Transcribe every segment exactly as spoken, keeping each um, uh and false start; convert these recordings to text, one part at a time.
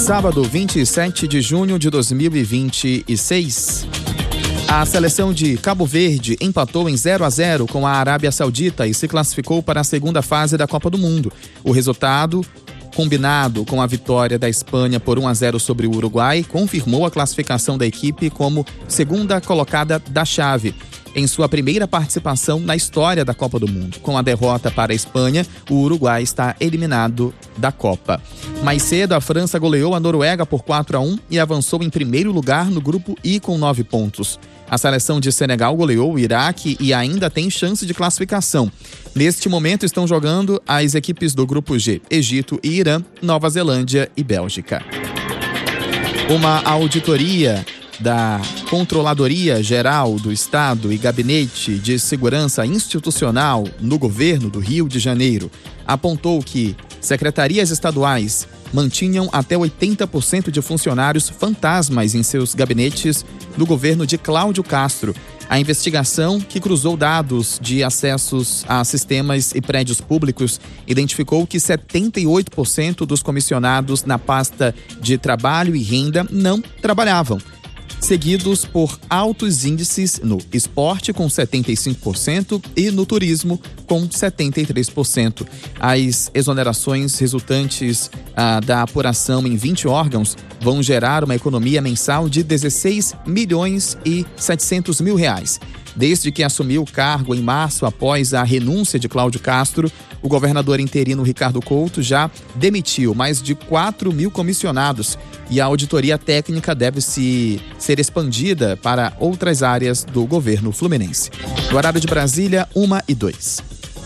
Sábado, vinte e sete de junho de dois mil e vinte e seis. A seleção de Cabo Verde empatou em zero a zero com a Arábia Saudita e se classificou para a segunda fase da Copa do Mundo. O resultado, combinado com a vitória da Espanha por um a zero sobre o Uruguai, confirmou a classificação da equipe como segunda colocada da chave, em sua primeira participação na história da Copa do Mundo. Com a derrota para a Espanha, o Uruguai está eliminado da Copa. Mais cedo, a França goleou a Noruega por quatro a um e avançou em primeiro lugar no grupo I com nove pontos. A seleção de Senegal goleou o Iraque e ainda tem chance de classificação. Neste momento estão jogando as equipes do grupo G, Egito e Irã, Nova Zelândia e Bélgica. Uma auditoria da Controladoria Geral do Estado e Gabinete de Segurança Institucional no governo do Rio de Janeiro apontou que secretarias estaduais mantinham até oitenta por cento de funcionários fantasmas em seus gabinetes do governo de Cláudio Castro. A investigação, que cruzou dados de acessos a sistemas e prédios públicos, identificou que setenta e oito por cento dos comissionados na pasta de trabalho e renda não trabalhavam, seguidos por altos índices no esporte, com setenta e cinco por cento, e no turismo, com setenta e três por cento. As exonerações resultantes ah, da apuração em vinte órgãos vão gerar uma economia mensal de dezesseis milhões e setecentos mil reais. Desde que assumiu o cargo em março, após a renúncia de Cláudio Castro, o governador interino Ricardo Couto já demitiu mais de quatro mil comissionados e a auditoria técnica deve se ser expandida para outras áreas do governo fluminense. No horário de Brasília, uma e dois.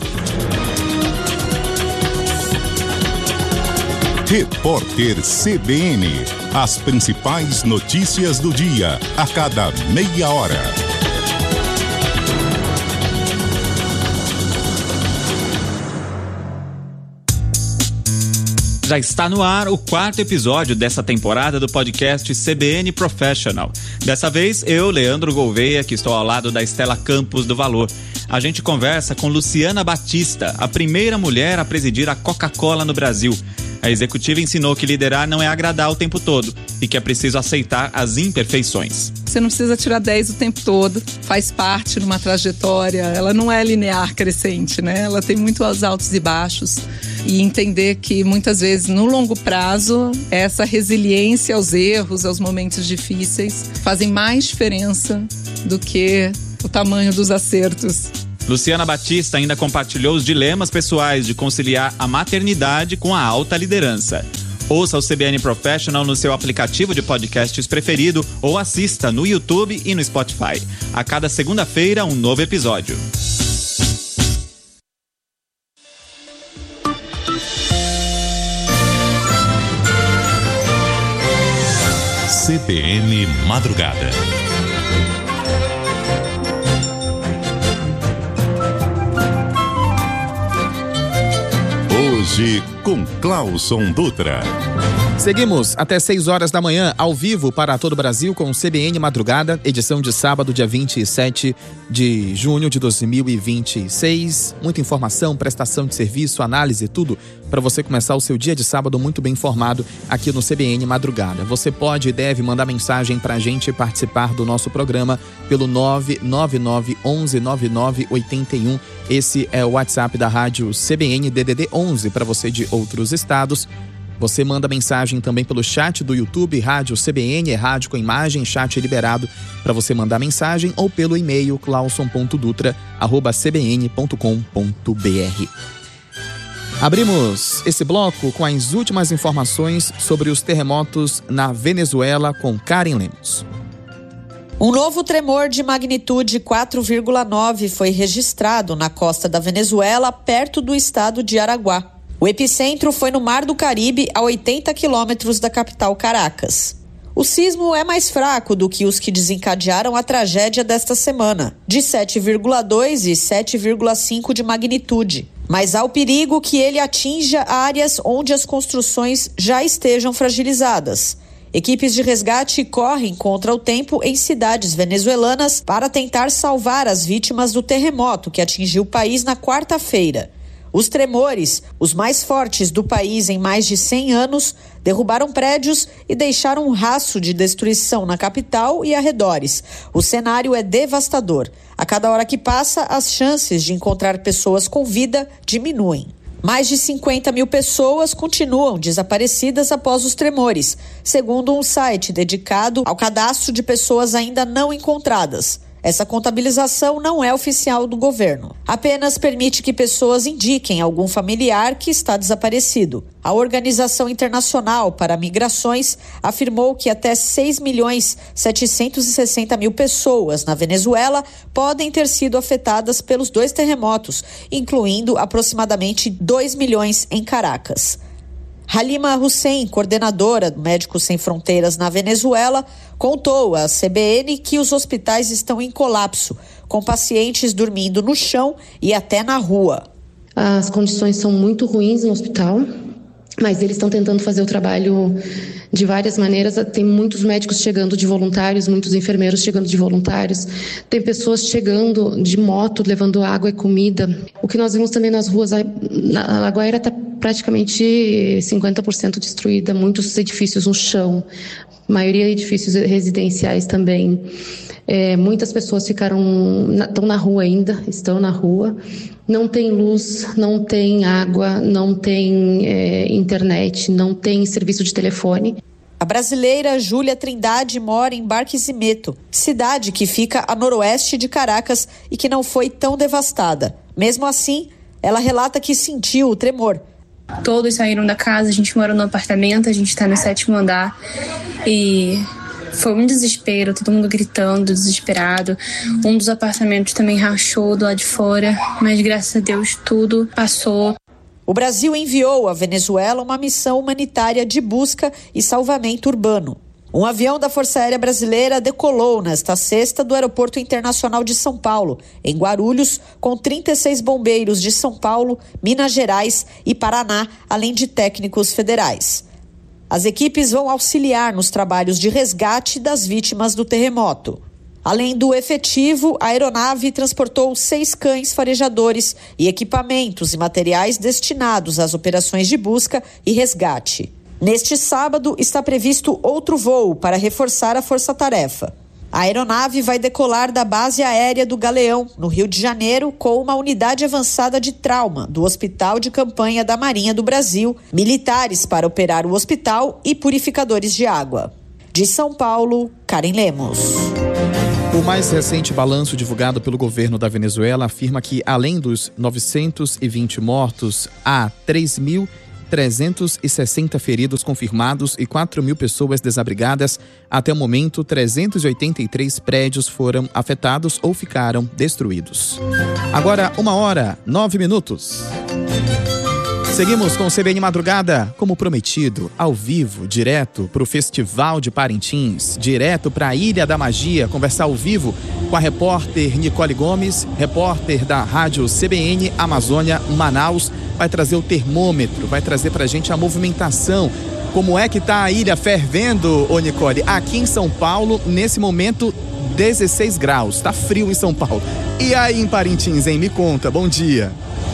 Repórter C B N. As principais notícias do dia, a cada meia hora. Já está no ar o quarto episódio dessa temporada do podcast C B N Professional. Dessa vez, eu, Leandro Gouveia, que estou ao lado da Estela Campos do Valor. A gente conversa com Luciana Batista, a primeira mulher a presidir a Coca-Cola no Brasil. A executiva ensinou que liderar não é agradar o tempo todo e que é preciso aceitar as imperfeições. Você não precisa tirar dez o tempo todo, faz parte de uma trajetória, ela não é linear crescente, né? Ela tem muitos altos e baixos. E entender que muitas vezes no longo prazo essa resiliência aos erros, aos momentos difíceis fazem mais diferença do que o tamanho dos acertos. Luciana Batista ainda compartilhou os dilemas pessoais de conciliar a maternidade com a alta liderança. Ouça o C B N Professional no seu aplicativo de podcasts preferido ou assista no YouTube e no Spotify. A cada segunda-feira, um novo episódio. C B N Madrugada. Hoje com Clauson Dutra. Seguimos até seis horas da manhã, ao vivo para todo o Brasil com o C B N Madrugada, edição de sábado, dia vinte e sete de junho de dois mil e vinte e seis. Muita informação, prestação de serviço, análise, tudo para você começar o seu dia de sábado muito bem informado aqui no C B N Madrugada. Você pode e deve mandar mensagem para a gente participar do nosso programa pelo nove nove nove onze nove nove oito um. Esse é o WhatsApp da rádio C B N D D D onze para você de outros estados. Você manda mensagem também pelo chat do YouTube, Rádio C B N, é rádio com imagem, chat é liberado para você mandar mensagem, ou pelo e-mail clauson ponto dutra arroba c b n ponto com ponto b r. Abrimos esse bloco com as últimas informações sobre os terremotos na Venezuela com Karen Lemos. Um novo tremor de magnitude quatro vírgula nove foi registrado na costa da Venezuela, perto do estado de Araguá. O epicentro foi no Mar do Caribe, a oitenta quilômetros da capital Caracas. O sismo é mais fraco do que os que desencadearam a tragédia desta semana, de sete vírgula dois e sete vírgula cinco de magnitude. Mas há o perigo que ele atinja áreas onde as construções já estejam fragilizadas. Equipes de resgate correm contra o tempo em cidades venezuelanas para tentar salvar as vítimas do terremoto que atingiu o país na quarta-feira. Os tremores, os mais fortes do país em mais de cem anos, derrubaram prédios e deixaram um rastro de destruição na capital e arredores. O cenário é devastador. A cada hora que passa, as chances de encontrar pessoas com vida diminuem. Mais de cinquenta mil pessoas continuam desaparecidas após os tremores, segundo um site dedicado ao cadastro de pessoas ainda não encontradas. Essa contabilização não é oficial do governo. Apenas permite que pessoas indiquem algum familiar que está desaparecido. A Organização Internacional para Migrações afirmou que até seis milhões setecentos e sessenta mil pessoas na Venezuela podem ter sido afetadas pelos dois terremotos, incluindo aproximadamente dois milhões em Caracas. Halima Hussein, coordenadora do Médicos Sem Fronteiras na Venezuela, contou à C B N que os hospitais estão em colapso, com pacientes dormindo no chão e até na rua. As condições são muito ruins no hospital, mas eles estão tentando fazer o trabalho de várias maneiras. Tem muitos médicos chegando de voluntários, muitos enfermeiros chegando de voluntários. Tem pessoas chegando de moto, levando água e comida. O que nós vimos também nas ruas, a Lagoaíra está praticamente cinquenta por cento destruída, muitos edifícios no chão, maioria edifícios residenciais também. É, muitas pessoas ficaram, estão na rua ainda, estão na rua. Não tem luz, não tem água, não tem é, internet, não tem serviço de telefone. A brasileira Júlia Trindade mora em Barquisimeto, cidade que fica a noroeste de Caracas e que não foi tão devastada. Mesmo assim, ela relata que sentiu o tremor. Todos saíram da casa, a gente mora no apartamento, a gente está no sétimo andar e foi um desespero, todo mundo gritando, desesperado. Um dos apartamentos também rachou do lado de fora, mas graças a Deus tudo passou. O Brasil enviou à Venezuela uma missão humanitária de busca e salvamento urbano. Um avião da Força Aérea Brasileira decolou nesta sexta do Aeroporto Internacional de São Paulo, em Guarulhos, com trinta e seis bombeiros de São Paulo, Minas Gerais e Paraná, além de técnicos federais. As equipes vão auxiliar nos trabalhos de resgate das vítimas do terremoto. Além do efetivo, a aeronave transportou seis cães farejadores e equipamentos e materiais destinados às operações de busca e resgate. Neste sábado, está previsto outro voo para reforçar a força-tarefa. A aeronave vai decolar da base aérea do Galeão, no Rio de Janeiro, com uma unidade avançada de trauma do Hospital de Campanha da Marinha do Brasil, militares para operar o hospital e purificadores de água. De São Paulo, Karen Lemos. O mais recente balanço divulgado pelo governo da Venezuela afirma que, além dos novecentos e vinte mortos, há três mil trezentos e sessenta feridos confirmados e quatro mil pessoas desabrigadas. Até o momento, trezentos e oitenta e três prédios foram afetados ou ficaram destruídos. Agora, uma hora, nove minutos. Seguimos com o C B N Madrugada, como prometido, ao vivo, direto para o Festival de Parintins, direto para a Ilha da Magia, conversar ao vivo com a repórter Nicole Gomes, repórter da rádio C B N Amazônia Manaus, vai trazer o termômetro, vai trazer pra gente a movimentação. Como é que tá a ilha fervendo, ô Nicole? Aqui em São Paulo, nesse momento, dezesseis graus, tá frio em São Paulo. E aí em Parintins, hein? Me conta, bom dia.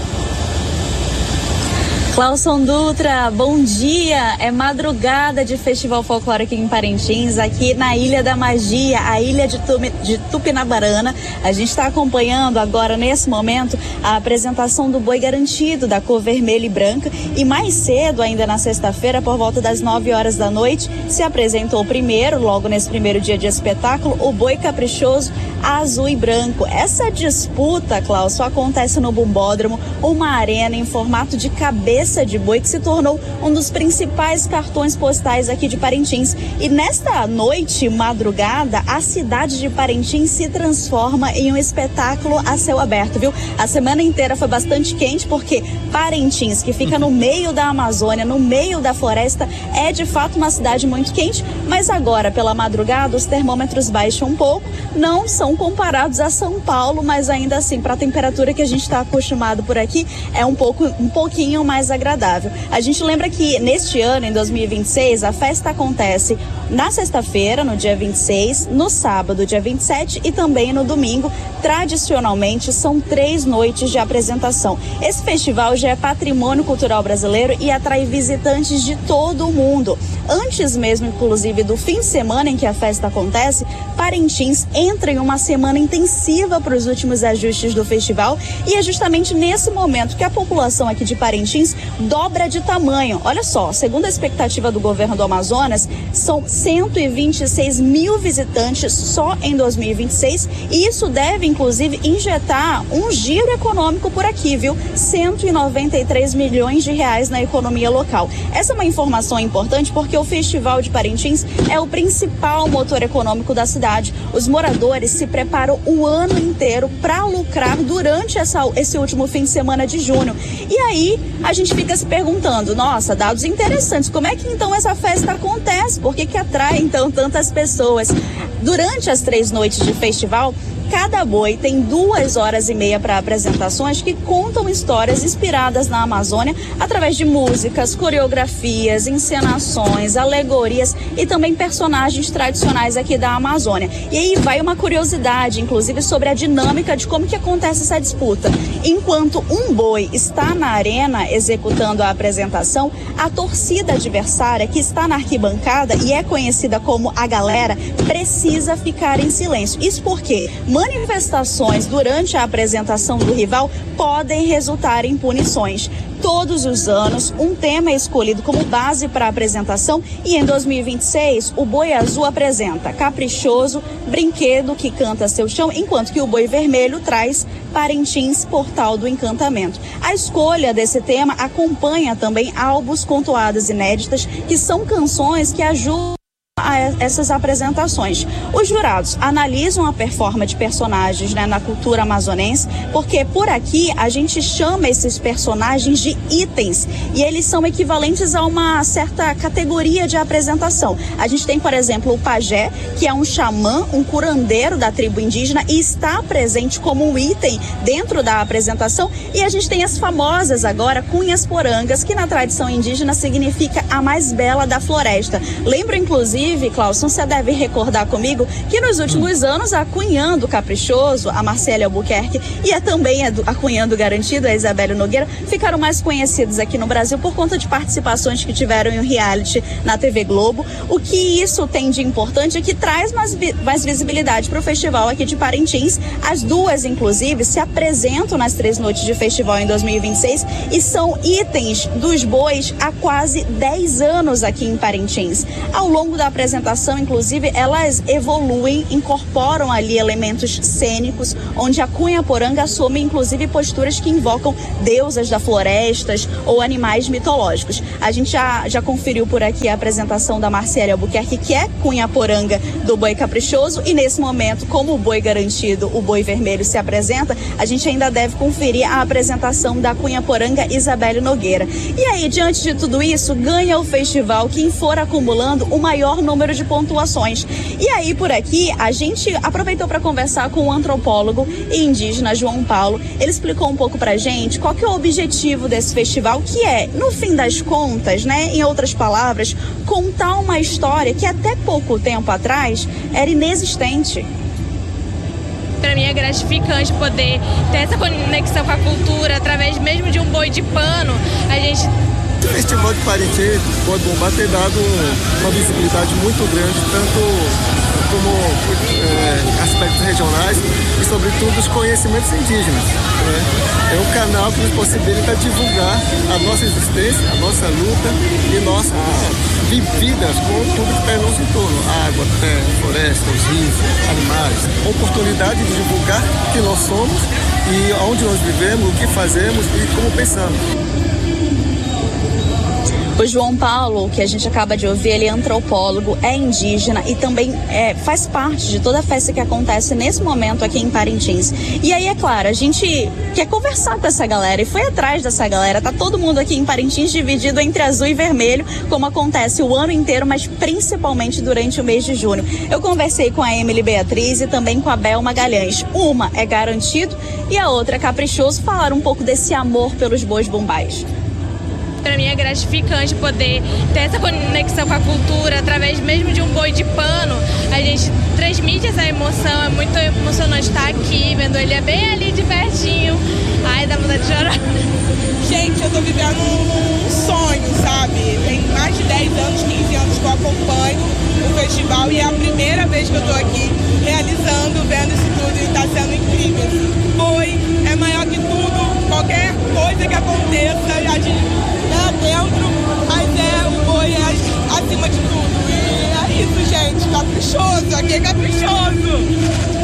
Clauson Dutra, bom dia! É madrugada de Festival Folclórico em Parintins, aqui na Ilha da Magia, a ilha de, Tumi, de Tupinabarana. A gente está acompanhando agora, nesse momento, a apresentação do Boi Garantido, da cor vermelha e branca. E mais cedo, ainda na sexta-feira, por volta das nove horas da noite, se apresentou primeiro, logo nesse primeiro dia de espetáculo, o Boi Caprichoso azul e branco. Essa disputa, Klaus, só acontece no Bumbódromo, uma arena em formato de cabeça de boi que se tornou um dos principais cartões postais aqui de Parintins. E nesta noite, madrugada, a cidade de Parintins se transforma em um espetáculo a céu aberto, viu? A semana inteira foi bastante quente porque Parintins, que fica no meio da Amazônia, no meio da floresta, é de fato uma cidade muito quente, mas agora, pela madrugada, os termômetros baixam um pouco, não são comparados a São Paulo, mas ainda assim, para a temperatura que a gente está acostumado por aqui, é um pouco, um pouquinho mais agradável. A gente lembra que neste ano, em dois mil e vinte e seis, a festa acontece na sexta-feira, no dia vinte e seis, no sábado, dia vinte e sete, e também no domingo, tradicionalmente são três noites de apresentação. Esse festival já é patrimônio cultural brasileiro e atrai visitantes de todo o mundo. Antes mesmo, inclusive, do fim de semana em que a festa acontece, Parintins entra em uma semana intensiva para os últimos ajustes do festival, e é justamente nesse momento que a população aqui de Parintins dobra de tamanho. Olha só, segundo a expectativa do governo do Amazonas, são cento e vinte e seis mil visitantes só em dois mil e vinte e seis, e isso deve, inclusive, injetar um giro econômico por aqui, viu? cento e noventa e três milhões de reais na economia local. Essa é uma informação importante porque o Festival de Parintins é o principal motor econômico da cidade. Os moradores se preparam o ano inteiro para lucrar durante essa, esse último fim de semana de junho. E aí a gente fica se perguntando, nossa, dados interessantes, como é que então essa festa acontece? Por que que atrai então tantas pessoas? Durante as três noites de festival, cada boi tem duas horas e meia para apresentações que contam histórias inspiradas na Amazônia através de músicas, coreografias, encenações, alegorias e também personagens tradicionais aqui da Amazônia. E aí vai uma curiosidade, inclusive, sobre a dinâmica de como que acontece essa disputa. Enquanto um boi está na arena executando a apresentação, a torcida adversária, que está na arquibancada e é conhecida como a galera, precisa ficar em silêncio. Isso porque manifestações durante a apresentação do rival podem resultar em punições. Todos os anos, um tema é escolhido como base para a apresentação e em dois mil e vinte e seis, o Boi Azul apresenta Caprichoso, Brinquedo que Canta Seu Chão, enquanto que o Boi Vermelho traz Parintins, Portal do Encantamento. A escolha desse tema acompanha também álbuns com toadas inéditas, que são canções que ajudam a essas apresentações. Os jurados analisam a performance de personagens, né, na cultura amazonense, porque por aqui a gente chama esses personagens de itens e eles são equivalentes a uma certa categoria de apresentação. A gente tem, por exemplo, o pajé, que é um xamã, um curandeiro da tribo indígena e está presente como um item dentro da apresentação, e a gente tem as famosas agora cunhas porangas, que na tradição indígena significa a mais bela da floresta. Lembro, inclusive, Clauson, você deve recordar comigo que nos últimos hum. anos a Cunhã do Caprichoso, a Marcélia Albuquerque, e a também a, do, a Cunhã do Garantido, a Isabelle Nogueira, ficaram mais conhecidas aqui no Brasil por conta de participações que tiveram em um reality na T V Globo. O que isso tem de importante é que traz mais, mais visibilidade para o festival aqui de Parintins. As duas, inclusive, se apresentam nas três noites de festival em dois mil e vinte e seis e são itens dos bois há quase dez anos aqui em Parintins. Ao longo da apresentação, inclusive, elas evoluem, incorporam ali elementos cênicos, onde a cunha-poranga assume, inclusive, posturas que invocam deusas da florestas ou animais mitológicos. A gente já, já conferiu por aqui a apresentação da Marcélia Albuquerque, que é cunha-poranga do Boi Caprichoso, e nesse momento, como o Boi Garantido, o Boi Vermelho, se apresenta, a gente ainda deve conferir a apresentação da cunha-poranga Isabelle Nogueira. E aí, diante de tudo isso, ganha o festival quem for acumulando o maior número de pontuações. E aí, por aqui, a gente aproveitou para conversar com o antropólogo e indígena João Paulo. Ele explicou um pouco pra gente qual que é o objetivo desse festival, que é, no fim das contas, né, em outras palavras, contar uma história que até pouco tempo atrás era inexistente. Para mim é gratificante poder ter essa conexão com a cultura através mesmo de um boi de pano. A gente O Festival de Parintins, Boi Bumbá, tem dado uma visibilidade muito grande, tanto como é, aspectos regionais e, sobretudo, os conhecimentos indígenas. Né? É um canal que nos possibilita divulgar a nossa existência, a nossa luta e nossas vividas com tudo que está em nosso entorno. Água, terra, floresta, os rios, animais. A oportunidade de divulgar o que nós somos e onde nós vivemos, o que fazemos e como pensamos. O João Paulo, que a gente acaba de ouvir, ele é antropólogo, é indígena e também é, faz parte de toda a festa que acontece nesse momento aqui em Parintins. E aí, é claro, a gente quer conversar com essa galera e foi atrás dessa galera. Tá todo mundo aqui em Parintins dividido entre azul e vermelho, como acontece o ano inteiro, mas principalmente durante o mês de junho. Eu conversei com a Emily Beatriz e também com a Bel Magalhães. Uma é Garantido e a outra é Caprichoso. Falaram um pouco desse amor pelos bois bumbais. Para mim é gratificante poder ter essa conexão com a cultura através mesmo de um boi de pano. A gente transmite essa emoção, é muito emocionante estar aqui, vendo ele é bem ali de pertinho. Ai, dá vontade de chorar. Gente, eu tô vivendo um, um sonho, sabe? Tem mais de dez anos, quinze anos que eu acompanho o festival e é a primeira vez que eu tô aqui realizando, vendo isso tudo e tá sendo incrível. Boi é maior que tudo, qualquer coisa que aconteça, a gente é dentro, mas é, o boi é acima de tudo. E é isso, gente, caprichoso, aqui é caprichoso.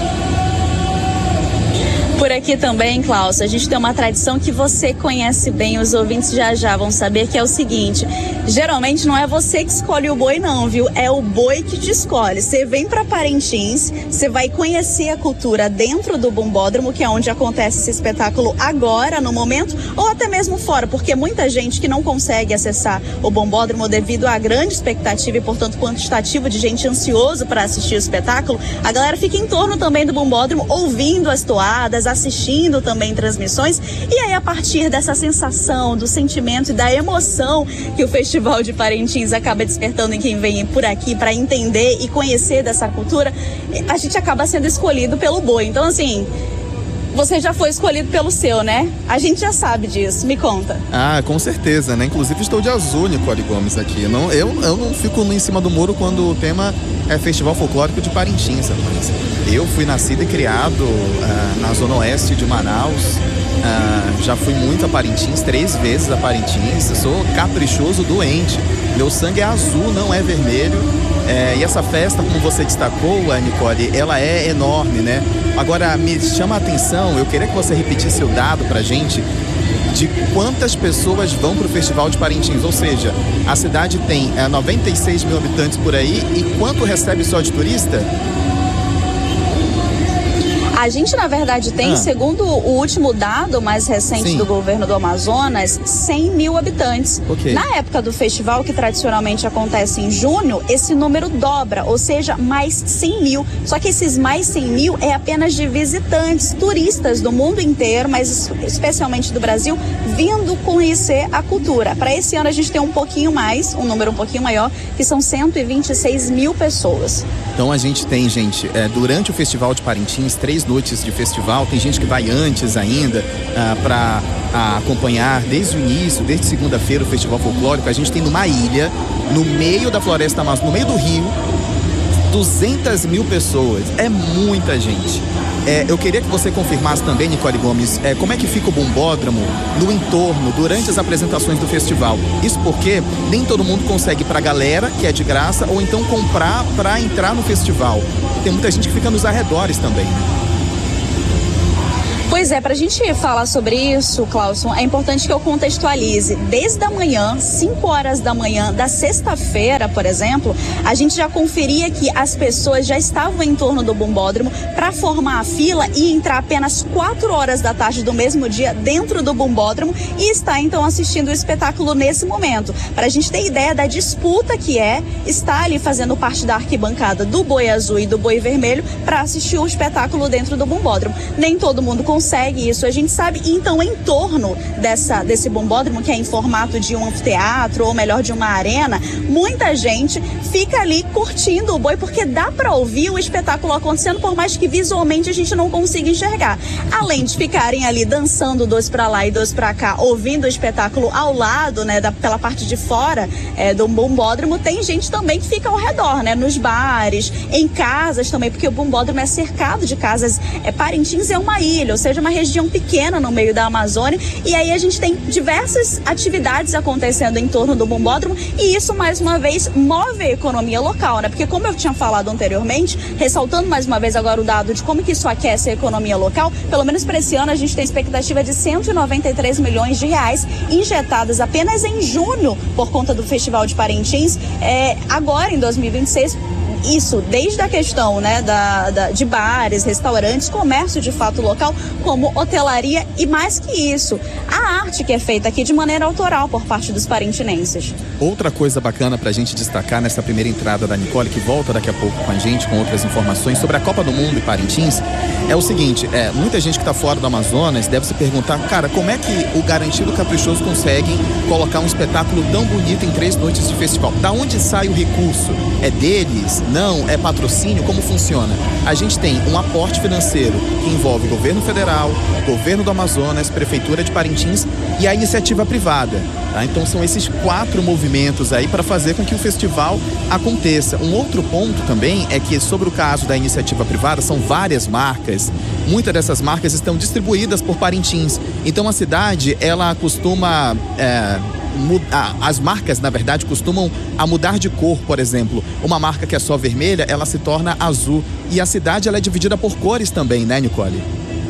Por aqui também, Klaus, a gente tem uma tradição que você conhece bem, os ouvintes já já vão saber, que é o seguinte: geralmente não é você que escolhe o boi não, viu? É o boi que te escolhe. Você vem para Parintins, você vai conhecer a cultura dentro do Bombódromo, que é onde acontece esse espetáculo agora, no momento, ou até mesmo fora, porque muita gente que não consegue acessar o Bombódromo devido à grande expectativa e, portanto, quantitativo de gente ansioso para assistir o espetáculo, a galera fica em torno também do Bombódromo, ouvindo as toadas, assistindo também transmissões, e aí a partir dessa sensação, do sentimento e da emoção que o Festival de Parintins acaba despertando em quem vem por aqui para entender e conhecer dessa cultura, a gente acaba sendo escolhido pelo boi. Então, assim, você já foi escolhido pelo seu, né? A gente já sabe disso. Me conta. Ah, com certeza, né? Inclusive estou de azul, Nicole Gomes, aqui. Não, eu, eu não fico em cima do muro quando o tema é Festival Folclórico de Parintins, rapaz. Eu fui nascido e criado uh, na zona oeste de Manaus. Uh, já fui muito a Parintins, três vezes a Parintins. Eu sou caprichoso, doente. Meu sangue é azul, não é vermelho. É, e essa festa, como você destacou, Nicole, ela é enorme, né? Agora, me chama a atenção, eu queria que você repetisse o dado pra gente de quantas pessoas vão pro Festival de Parintins. Ou seja, a cidade tem é, noventa e seis mil habitantes por aí, e quanto recebe só de turista? A gente, na verdade, tem, ah. segundo o último dado mais recente Sim. do governo do Amazonas, cem mil habitantes. Okay. Na época do festival, que tradicionalmente acontece em junho, esse número dobra, ou seja, mais cem mil. Só que esses mais cem mil é apenas de visitantes, turistas do mundo inteiro, mas especialmente do Brasil, vindo conhecer a cultura. Para esse ano a gente tem um pouquinho mais, um número um pouquinho maior, que são cento e vinte e seis mil pessoas. Então a gente tem, gente, é, durante o Festival de Parintins, três noites de festival, tem gente que vai antes ainda ah, para ah, acompanhar desde o início, desde segunda-feira, o Festival Folclórico. A gente tem numa ilha, no meio da floresta amazônica, no meio do rio, duzentas mil pessoas. É muita gente. É, eu queria que você confirmasse também, Nicole Gomes, é, como é que fica o Bombódromo no entorno, durante as apresentações do festival. Isso porque nem todo mundo consegue ir pra galera, que é de graça, ou então comprar para entrar no festival. Tem muita gente que fica nos arredores também, né? Pois é, para a gente falar sobre isso, Clauson, é importante que eu contextualize. Desde a manhã, cinco horas da manhã da sexta-feira, por exemplo, a gente já conferia que as pessoas já estavam em torno do Bombódromo para formar a fila e entrar apenas quatro horas da tarde do mesmo dia dentro do Bombódromo e estar então assistindo o espetáculo nesse momento. Para a gente ter ideia da disputa que é estar ali fazendo parte da arquibancada do Boi Azul e do Boi Vermelho para assistir o espetáculo dentro do Bombódromo. Nem todo mundo consegue consegue isso, a gente sabe. Então, em torno dessa, desse bombódromo, que é em formato de um anfiteatro, ou melhor, de uma arena, muita gente fica ali curtindo o boi, porque dá para ouvir o espetáculo acontecendo, por mais que visualmente a gente não consiga enxergar. Além de ficarem ali dançando dois para lá e dois para cá, ouvindo o espetáculo ao lado, né, da, pela parte de fora é, do bombódromo, tem gente também que fica ao redor, né, nos bares, em casas também, porque o bombódromo é cercado de casas. É, Parintins é uma ilha, ou seja, uma região pequena no meio da Amazônia, e aí a gente tem diversas atividades acontecendo em torno do bombódromo, e isso mais uma vez move a economia local, né? Porque como eu tinha falado anteriormente, ressaltando mais uma vez agora o dado de como que isso aquece a economia local, pelo menos para esse ano a gente tem expectativa de cento e noventa e três milhões de reais injetadas apenas em junho por conta do Festival de Parintins. É, agora em dois mil e vinte e seis isso desde a questão, né, da, da, de bares, restaurantes, comércio de fato local, como hotelaria e mais que isso, a arte que é feita aqui de maneira autoral por parte dos parintinenses. Outra coisa bacana pra gente destacar nessa primeira entrada da Nicole, que volta daqui a pouco com a gente com outras informações sobre a Copa do Mundo e Parintins, é o seguinte, é, muita gente que tá fora do Amazonas deve se perguntar, cara, como é que o Garantido Caprichoso consegue colocar um espetáculo tão bonito em três noites de festival? Da onde sai o recurso? É deles? Não? É patrocínio? Como funciona? A gente tem um aporte financeiro que envolve governo federal, governo do Amazonas, prefeitura de Parintins e a iniciativa privada. Tá? Então são esses quatro movimentos aí para fazer com que o festival aconteça. Um outro ponto também é que sobre o caso da iniciativa privada, são várias marcas. Muitas dessas marcas estão distribuídas por Parintins. Então a cidade, ela costuma... É, Mudar, as marcas, na verdade, costumam a mudar de cor, por exemplo. Uma marca que é só vermelha, ela se torna azul. E a cidade, ela é dividida por cores também, né, Nicole?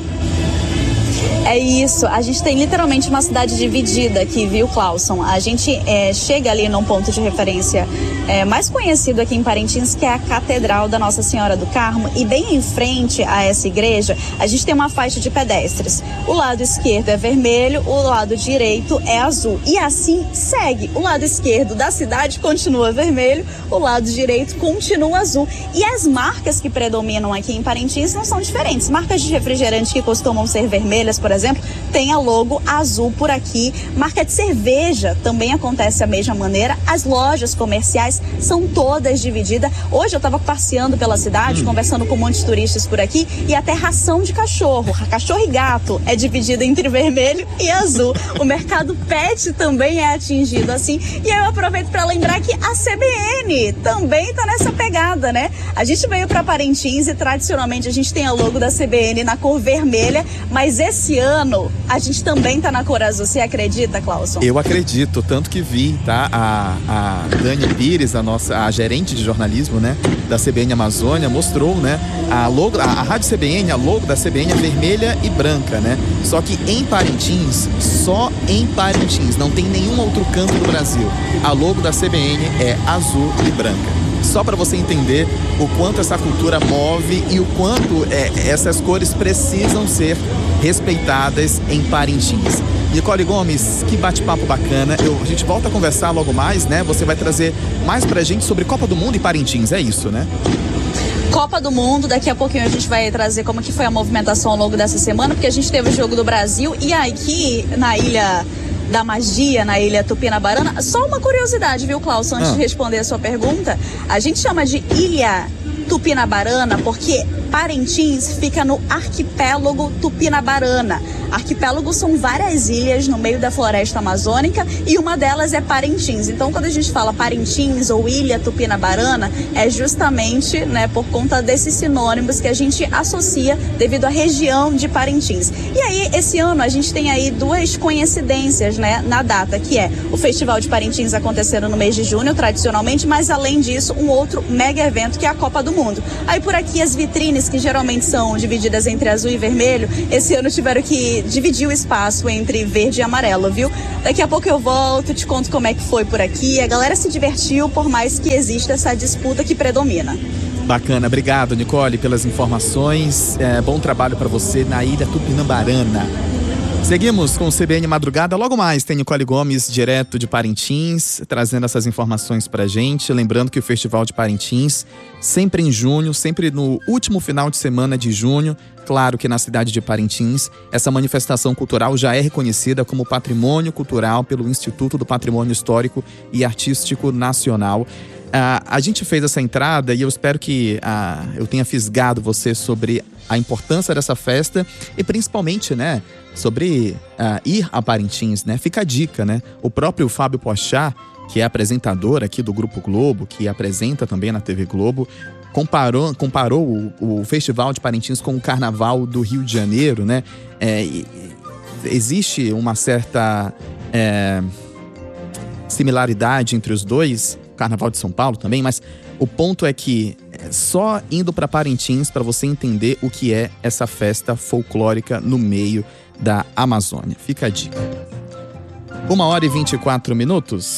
É isso, a gente tem literalmente uma cidade dividida aqui, viu, Clauson? A gente é, chega ali num ponto de referência é, mais conhecido aqui em Parintins, que é a Catedral da Nossa Senhora do Carmo, e bem em frente a essa igreja, a gente tem uma faixa de pedestres. O lado esquerdo é vermelho, o lado direito é azul. E assim segue. O lado esquerdo da cidade continua vermelho, o lado direito continua azul. E as marcas que predominam aqui em Parintins não são diferentes. Marcas de refrigerante que costumam ser vermelhas, por exemplo, tem a logo azul por aqui. Marca de cerveja também acontece da mesma maneira. As lojas comerciais são todas divididas. Hoje eu estava passeando pela cidade, hum. conversando com um monte de turistas por aqui, e até ração de cachorro, cachorro e gato é dividida entre vermelho e azul. O mercado pet também é atingido assim. E aí eu aproveito para lembrar que a C B N também está nessa pegada, né? A gente veio para Parintins e tradicionalmente a gente tem a logo da C B N na cor vermelha, mas esse ano a gente também tá na cor azul. Você acredita, Clauson? Eu acredito, tanto que vi, tá? A, a Dani Pires, a nossa a gerente de jornalismo, né, da C B N Amazônia, mostrou, né, a logo, a, a rádio C B N, a logo da C B N é vermelha e branca, né? Só que em Parintins, só em Parintins, não tem nenhum outro canto do Brasil. A logo da C B N é azul e branca. Só para você entender o quanto essa cultura move e o quanto é, essas cores precisam ser respeitadas em Parintins. Nicole Gomes, que bate-papo bacana. Eu, a gente volta a conversar logo mais, né? Você vai trazer mais pra gente sobre Copa do Mundo e Parintins, é isso, né? Copa do Mundo, daqui a pouquinho a gente vai trazer como que foi a movimentação ao longo dessa semana, porque a gente teve o Jogo do Brasil e aqui na Ilha da Magia, na Ilha Tupinabarana. Só uma curiosidade, viu, Klaus, antes ah. de responder a sua pergunta, a gente chama de Ilha Tupinabarana porque Parintins fica no arquipélago Tupinabarana. Arquipélago são várias ilhas no meio da floresta amazônica e uma delas é Parintins. Então, quando a gente fala Parintins ou Ilha Tupinabarana, é justamente, né, por conta desses sinônimos que a gente associa devido à região de Parintins. E aí, esse ano, a gente tem aí duas coincidências, né, na data, que é o Festival de Parintins acontecendo no mês de junho, tradicionalmente, mas além disso, um outro mega evento que é a Copa do Mundo. Aí, por aqui, as vitrines, que geralmente são divididas entre azul e vermelho, esse ano tiveram que dividir o espaço entre verde e amarelo, viu? Daqui a pouco eu volto, te conto como é que foi por aqui. A galera se divertiu, por mais que exista essa disputa que predomina. Bacana, obrigado, Nicole, pelas informações. É, bom trabalho para você na Ilha Tupinabarana. Seguimos com o C B N Madrugada. Logo mais tem Nicole Gomes, direto de Parintins, trazendo essas informações pra gente. Lembrando que o Festival de Parintins, sempre em junho, sempre no último final de semana de junho, claro que na cidade de Parintins, essa manifestação cultural já é reconhecida como patrimônio cultural pelo Instituto do Patrimônio Histórico e Artístico Nacional. Uh, a gente fez essa entrada e eu espero que uh, eu tenha fisgado você sobre a importância dessa festa e principalmente, né, sobre uh, ir a Parintins, né? Fica a dica, né? O próprio Fábio Pochá, que é apresentador aqui do Grupo Globo, que apresenta também na T V Globo, comparou, comparou o, o Festival de Parintins com o Carnaval do Rio de Janeiro, né? É, existe uma certa é, similaridade entre os dois, Carnaval de São Paulo também, mas o ponto é que só indo para Parintins para você entender o que é essa festa folclórica no meio da Amazônia. Fica a dica. Uma hora e vinte e quatro minutos.